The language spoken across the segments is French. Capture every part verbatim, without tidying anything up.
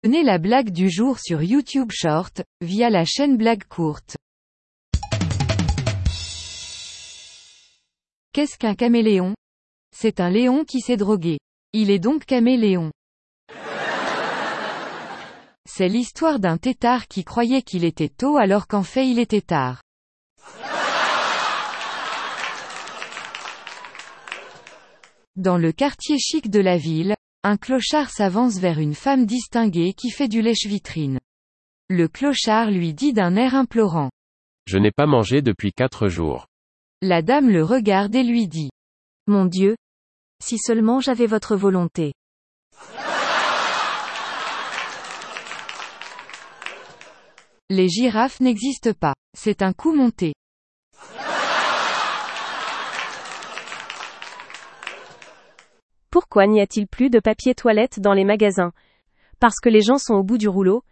Donnez la blague du jour sur YouTube Short, via la chaîne Blague Courte. Qu'est-ce qu'un caméléon? C'est un léon qui s'est drogué. Il est donc caméléon. C'est l'histoire d'un têtard qui croyait qu'il était tôt alors qu'en fait il était tard. Dans le quartier chic de la ville, un clochard s'avance vers une femme distinguée qui fait du lèche-vitrine. Le clochard lui dit d'un air implorant. Je n'ai pas mangé depuis quatre jours. La dame le regarde et lui dit. Mon Dieu! Si seulement j'avais votre volonté. Les girafes n'existent pas. C'est un coup monté. Pourquoi n'y a-t-il plus de papier toilette dans les magasins? Parce que les gens sont au bout du rouleau?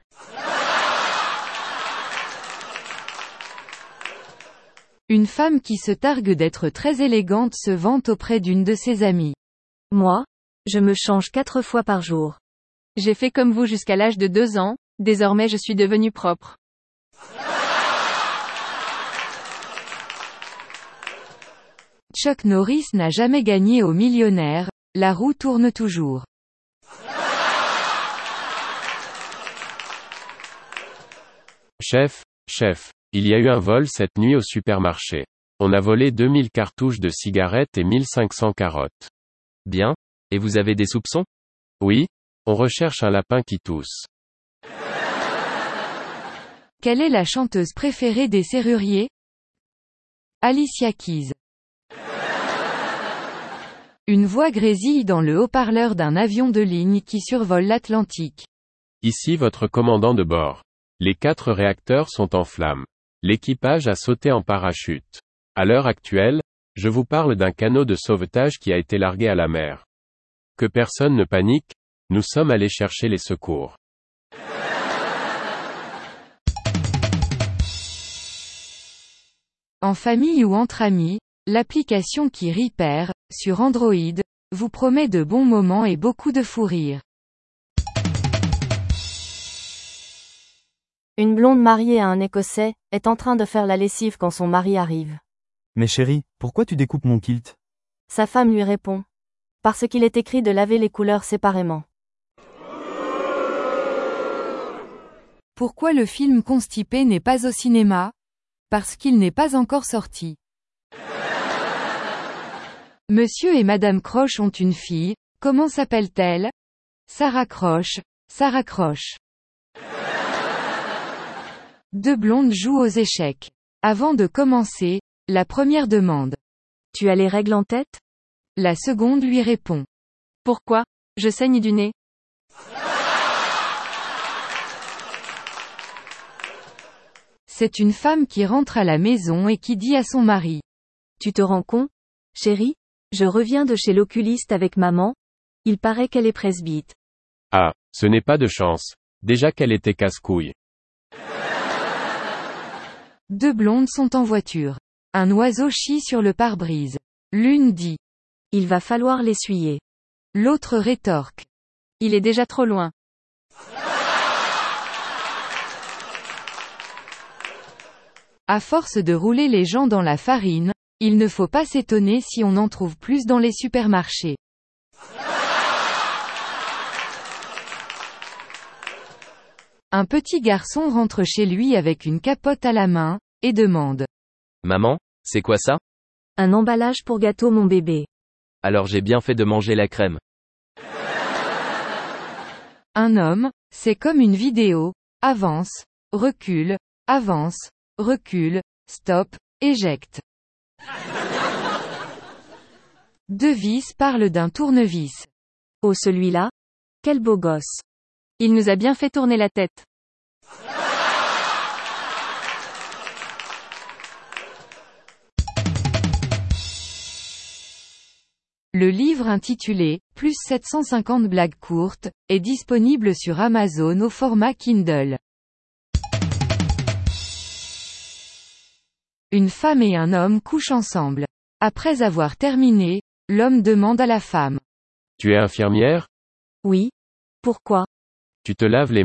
Une femme qui se targue d'être très élégante se vante auprès d'une de ses amies. Moi, je me change quatre fois par jour. J'ai fait comme vous jusqu'à l'âge de deux ans, désormais je suis devenue propre. Chuck Norris n'a jamais gagné au millionnaire, la roue tourne toujours. Chef, chef, il y a eu un vol cette nuit au supermarché. On a volé deux mille cartouches de cigarettes et mille cinq cents carottes. Bien. Et vous avez des soupçons? Oui, on recherche un lapin qui tousse. Quelle est la chanteuse préférée des serruriers? Alicia Keys. Une voix grésille dans le haut-parleur d'un avion de ligne qui survole l'Atlantique. Ici votre commandant de bord. Les quatre réacteurs sont en flammes. L'équipage a sauté en parachute. À l'heure actuelle, je vous parle d'un canot de sauvetage qui a été largué à la mer. Que personne ne panique, nous sommes allés chercher les secours. En famille ou entre amis, l'application qui Repair, sur Android, vous promet de bons moments et beaucoup de fou rire. Une blonde mariée à un Écossais, est en train de faire la lessive quand son mari arrive. Mais chérie, pourquoi tu découpes mon kilt? Sa femme lui répond. Parce qu'il est écrit de laver les couleurs séparément. Pourquoi le film Constipé n'est pas au cinéma? Parce qu'il n'est pas encore sorti. Monsieur et Madame Croche ont une fille, comment s'appelle-t-elle? Sarah Croche, Sarah Croche. Deux blondes jouent aux échecs. Avant de commencer, la première demande. Tu as les règles en tête? La seconde lui répond. Pourquoi? Je saigne du nez. C'est une femme qui rentre à la maison et qui dit à son mari. Tu te rends compte? Chérie, je reviens de chez l'oculiste avec maman. Il paraît qu'elle est presbyte. Ah, ce n'est pas de chance. Déjà qu'elle était casse-couille. Deux blondes sont en voiture. Un oiseau chie sur le pare-brise. L'une dit. Il va falloir l'essuyer. L'autre rétorque. Il est déjà trop loin. À force de rouler les gens dans la farine, il ne faut pas s'étonner si on en trouve plus dans les supermarchés. Un petit garçon rentre chez lui avec une capote à la main, et demande. Maman, c'est quoi ça? Un emballage pour gâteau mon bébé. Alors j'ai bien fait de manger la crème. Un homme, c'est comme une vidéo, avance, recule, avance, recule, stop, éjecte. Deux vis parlent d'un tournevis. Oh celui-là? Quel beau gosse. Il nous a bien fait tourner la tête. Le livre intitulé « Plus sept cent cinquante blagues courtes » est disponible sur Amazon au format Kindle. Une femme et un homme couchent ensemble. Après avoir terminé, l'homme demande à la femme. Tu es infirmière? Oui. Pourquoi? Tu te laves les